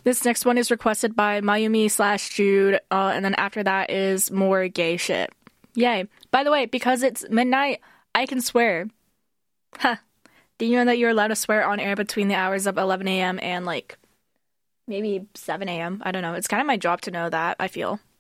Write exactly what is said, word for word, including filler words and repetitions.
This next one is requested by Mayumi slash Jude, uh, and then after that is more gay shit. Yay. By the way, because it's midnight, I can swear. Huh. Do you know that you're allowed to swear on air between the hours of eleven a.m. and, like, maybe seven a.m.? I don't know. It's kind of my job to know that, I feel.